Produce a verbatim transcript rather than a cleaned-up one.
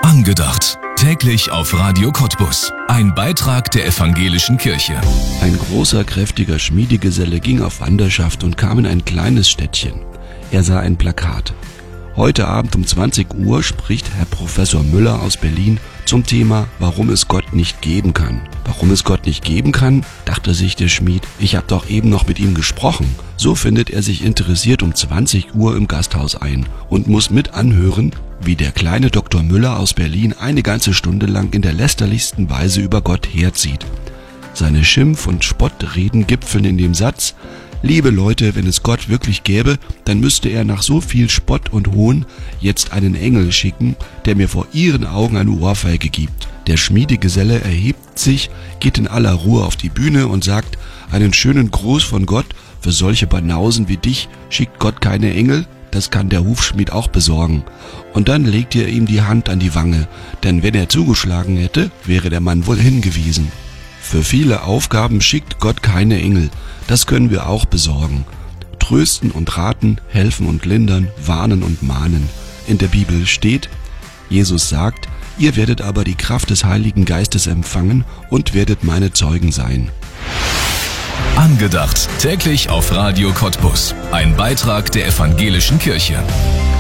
Angedacht. Täglich auf Radio Cottbus. Ein Beitrag der Evangelischen Kirche. Ein großer, kräftiger Schmiedegeselle ging auf Wanderschaft und kam in ein kleines Städtchen. Er sah ein Plakat. Heute Abend um zwanzig Uhr spricht Herr Professor Müller aus Berlin zum Thema, warum es Gott nicht geben kann. Warum es Gott nicht geben kann, dachte sich der Schmied. Ich habe doch eben noch mit ihm gesprochen. So findet er sich interessiert um zwanzig Uhr im Gasthaus ein und muss mit anhören, wie der kleine Doktor Müller aus Berlin eine ganze Stunde lang in der lästerlichsten Weise über Gott herzieht. Seine Schimpf- und Spottreden gipfeln in dem Satz: Liebe Leute, wenn es Gott wirklich gäbe, dann müsste er nach so viel Spott und Hohn jetzt einen Engel schicken, der mir vor ihren Augen eine Ohrfeige gibt. Der Schmiedegeselle erhebt sich, geht in aller Ruhe auf die Bühne und sagt: Einen schönen Gruß von Gott, für solche Banausen wie dich schickt Gott keine Engel, das kann der Hufschmied auch besorgen. Und dann legt er ihm die Hand an die Wange, denn wenn er zugeschlagen hätte, wäre der Mann wohl hingewiesen. Für viele Aufgaben schickt Gott keine Engel, das können wir auch besorgen. Trösten und raten, helfen und lindern, warnen und mahnen. In der Bibel steht, Jesus sagt: Ihr werdet aber die Kraft des Heiligen Geistes empfangen und werdet meine Zeugen sein. Angedacht. Täglich auf Radio Cottbus. Ein Beitrag der Evangelischen Kirche.